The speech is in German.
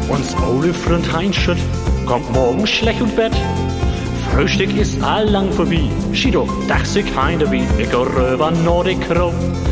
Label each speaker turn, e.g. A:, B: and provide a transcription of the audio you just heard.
A: Uns ole Freund Heinschütt kommt morgen schlecht und Bett. Frühstück ist allang vorbei. Schido, dach sich heine wie, ich geh rüber Nordic Crow.